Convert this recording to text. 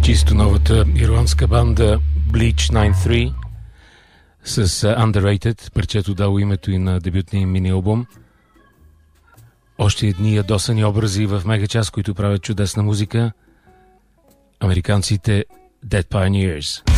Чисто новата ирландска банда Bleach 93 с Underrated, парчето дало името и на дебютния им мини-албум. Още едни ядосани образи в мегачас, които правят чудесна музика. Американците Dead Pioneers.